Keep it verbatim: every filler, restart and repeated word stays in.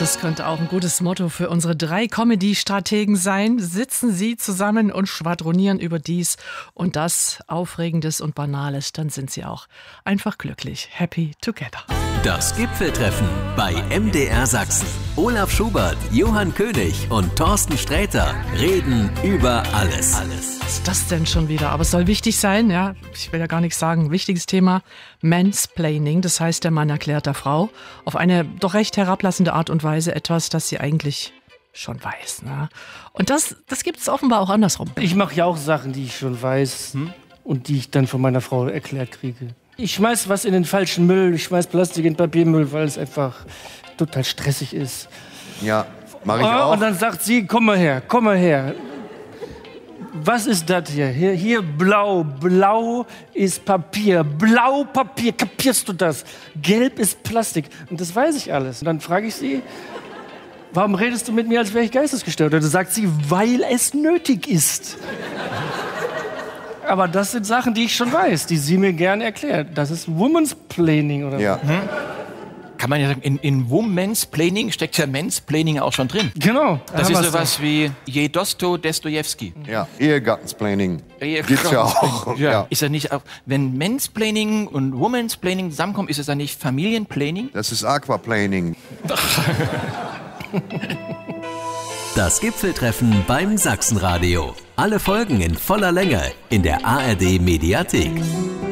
Das könnte auch ein gutes Motto für unsere drei Comedy-Strategen sein. Sitzen Sie zusammen und schwadronieren über dies und das, Aufregendes und Banales, dann sind Sie auch einfach glücklich. Happy together. Das Gipfeltreffen bei M D R Sachsen. Olaf Schubert, Johann König und Thorsten Sträter reden über alles. alles. Was ist das denn schon wieder? Aber es soll wichtig sein, ja. Ich will ja gar nichts sagen. Wichtiges Thema, Mansplaining. Das heißt, der Mann erklärt der Frau auf eine doch recht herablassende Art und Weise etwas, das sie eigentlich schon weiß. Ne? Und das, das gibt es offenbar auch andersrum. Ich mache ja auch Sachen, die ich schon weiß hm? und die ich dann von meiner Frau erklärt kriege. Ich schmeiß was in den falschen Müll, ich schmeiß Plastik in Papiermüll, weil es einfach total stressig ist. Ja, mache ich auch. Und dann sagt sie, komm mal her, komm mal her. Was ist das hier? hier? Hier blau, blau ist Papier, blau Papier, kapierst du das? Gelb ist Plastik und das weiß ich alles. Und dann frage ich sie, warum redest du mit mir, als wäre ich geistesgestört? Und dann sagt sie, weil es nötig ist. Aber das sind Sachen, die ich schon weiß, die sie mir gerne erklärt. Das ist Woman's Planning oder ja. so. Hm? Kann man ja sagen, in, in Woman's Planning steckt ja Mansplaining auch schon drin. Genau. Das ist sowas so. wie je Dosto Dostojewski. Ja, Ehegattensplaining gibt's ja auch. Ja. Ja. Ist das nicht auch, wenn Mansplaining und Woman's Planning zusammenkommen, ist es dann nicht Familienplanning? Das ist Aquaplaning. Das Gipfeltreffen beim Sachsenradio. Alle Folgen in voller Länge in der A R D Mediathek.